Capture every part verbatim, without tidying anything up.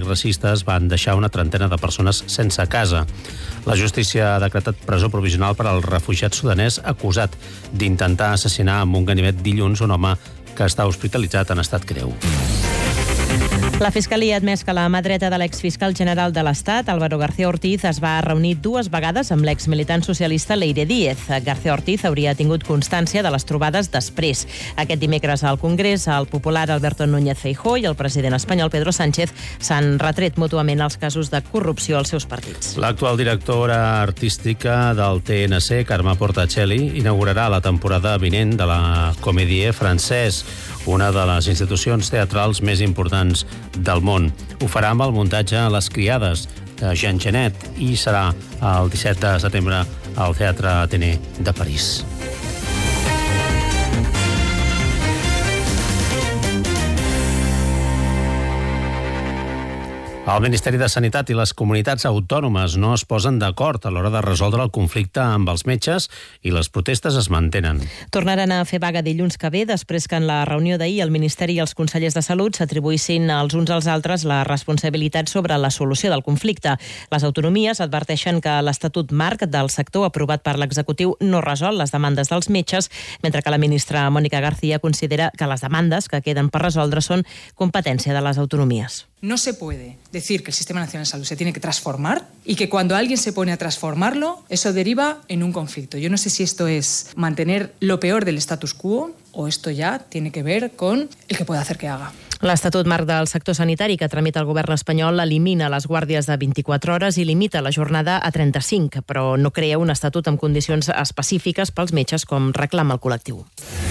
racistes van deixar una trentena de persones sense casa. La justícia ha decretat presó provisional per al refugiat sudanès acusat d'intentar assassinar amb un ganivet dilluns un home que està hospitalitzat en estat greu. La Fiscalia ha admès que la mà dreta de l'exfiscal general de l'Estat, Álvaro García Ortiz, es va reunir dues vegades amb l'exmilitant socialista Leire Díez. García Ortiz hauria tingut constància de les trobades després. Aquest dimecres al Congrés, el popular Alberto Núñez Feijóo i el president espanyol Pedro Sánchez s'han retret mútuament els casos de corrupció als seus partits. L'actual directora artística del T N C, Carme Portacelli, inaugurarà la temporada vinent de la Comédie Française, una de les institucions teatrals més importants del món. Ho farà amb el muntatge Les Criades, de Jean Genet, i serà el disset de setembre al Teatre Athénée de París. El Ministeri de Sanitat i les comunitats autònomes no es posen d'acord a l'hora de resoldre el conflicte amb els metges i les protestes es mantenen. Tornaran a fer vaga dilluns que ve, després que en la reunió d'ahir el Ministeri i els consellers de Salut s'atribuïssin els uns als altres la responsabilitat sobre la solució del conflicte. Les autonomies adverteixen que l'Estatut Marc del sector aprovat per l'executiu no resol les demandes dels metges, mentre que la ministra Mónica García considera que les demandes que queden per resoldre són competència de les autonomies. No se puede decir que el Sistema Nacional de Salud se tiene que transformar y que cuando alguien se pone a transformarlo, eso deriva en un conflicto. Yo no sé si esto es mantener lo peor del status quo o esto ya tiene que ver con el que puede hacer que haga. L'Estatut Marc del sector sanitari que tramita el govern espanyol elimina les guàrdies de vint-i-quatre hores i limita la jornada a trenta-cinc, però no crea un estatut amb condicions específiques pels metges com reclama el col·lectiu.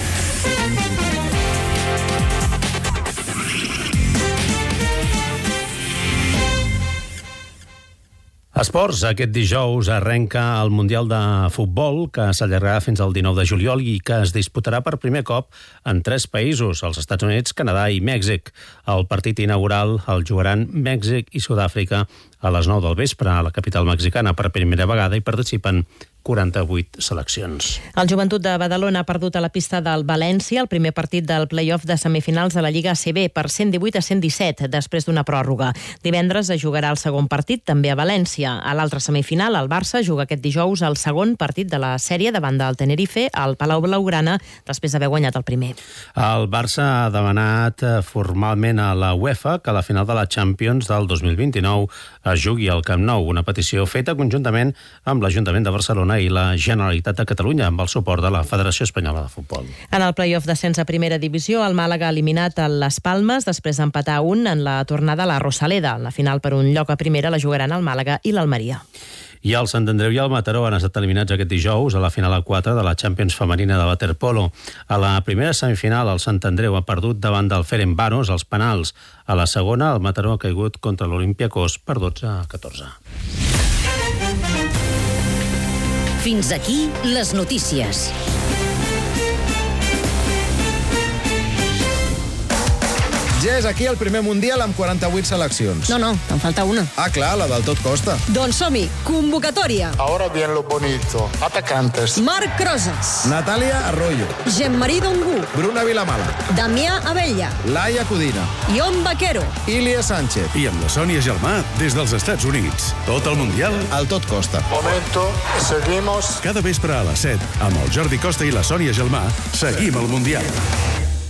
Esports, aquest dijous arrenca el Mundial de Futbol, que s'allargarà fins al dinou de juliol i que es disputarà per primer cop en tres països, els Estats Units, Canadà i Mèxic. El partit inaugural el jugaran Mèxic i Sud-àfrica a les nou del vespre a la capital mexicana. Per primera vegada hi participen quaranta-vuit seleccions. El Joventut de Badalona ha perdut a la pista del València el primer partit del play-off de semifinals de la Lliga A C B per cent divuit a cent disset després d'una pròrroga. Divendres es jugarà el segon partit també a València. A l'altra semifinal, el Barça juga aquest dijous el segon partit de la sèrie davant del Tenerife al Palau Blaugrana després d'haver guanyat el primer. El Barça ha demanat formalment a la UEFA que la final de la Champions del dos mil vint-i-nou es jugui al Camp Nou, una petició feta conjuntament amb l'Ajuntament de Barcelona i la Generalitat de Catalunya, amb el suport de la Federació Espanyola de Futbol. En el play-off d'ascens a primera divisió, el Màlaga ha eliminat el Las Palmes després d'empatar un en la tornada a la Rosaleda. La final per un lloc a primera la jugaran el Màlaga i l'Almeria. I el Sant Andreu i el Mataró han estat eliminats aquest dijous a la final a quatre de la Champions femenina de waterpolo. A la primera semifinal, el Sant Andreu ha perdut davant del Ferencváros als penals. A la segona, el Mataró ha caigut contra l'Olympiacos per dotze a catorze. Fins aquí les notícies. Ja és aquí el primer Mundial amb quaranta-vuit seleccions. No, no, te'n falta una. Ah, clar, la del tot costa. Doncs som-hi, convocatòria. Ahora viene lo bonito. Atacantes. Marc Rosas. Natàlia Arroyo. Gemmarí Dongu. Bruna Vilamala. Damià Abella. Laia Codina. Ion Vaquero. Ilia Sánchez. I amb la Sònia Gelmà des dels Estats Units. Tot el Mundial al tot costa. Momento, seguimos. Cada vespre a les set, amb el Jordi Costa i la Sònia Gelmà, seguim el Mundial.